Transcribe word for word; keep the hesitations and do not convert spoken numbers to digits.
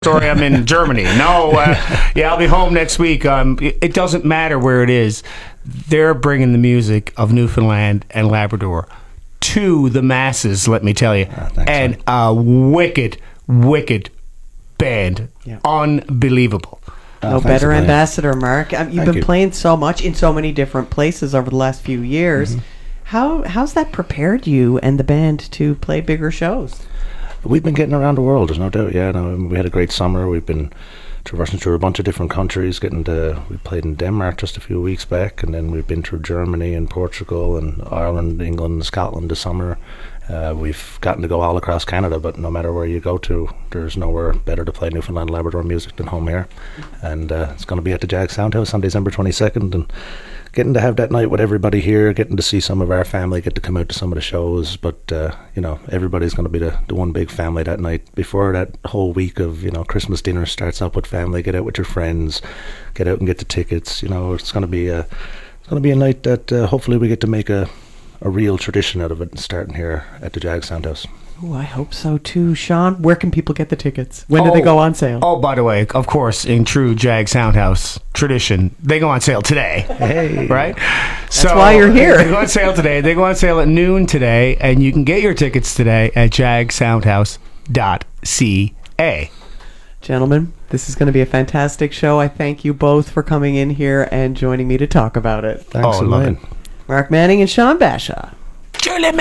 Story, I'm in Germany. No, uh, yeah, I'll be home next week. Um, it, it doesn't matter where it is. They're bringing the music of Newfoundland and Labrador to the masses, let me tell you. Oh, thanks, and a wicked, wicked band. Yeah. Unbelievable. Oh, No thanks better a million. ambassador, Mark. Um, you've Thank been you. playing so much in so many different places over the last few years. Mm-hmm. How how's that prepared you and the band to play bigger shows? We've been getting around the world, there's no doubt. Yeah, no, we had a great summer. We've been traversing through a bunch of different countries. Getting to, we played in Denmark just a few weeks back, and then we've been through Germany and Portugal and Ireland, England, and Scotland this summer. Uh, we've gotten to go all across Canada, but no matter where you go to, there's nowhere better to play Newfoundland Labrador music than home here. And uh, it's going to be at the Jag Soundhouse on December twenty-second, and getting to have that night with everybody here, getting to see some of our family, get to come out to some of the shows. But uh, you know, everybody's going to be the, the one big family that night. Before that whole week of, you know, Christmas dinner starts up with family, get out with your friends, get out and get the tickets. You know, it's going to be a it's going to be a night that uh, hopefully we get to make a a real tradition out of it, starting here at the Jag Soundhouse. Oh, I hope so too. Sean, where can people get the tickets? When do they Oh, go on sale? Oh, by the way, of course, in true Jag Soundhouse tradition, they go on sale today. Hey, Right? That's why you're here. They go on sale today. They go on sale at noon today, and you can get your tickets today at jag soundhouse dot c a. Gentlemen, this is going to be a fantastic show. I thank you both for coming in here and joining me to talk about it. Thanks Oh, a love million. it. Mark Manning and Sean Basha.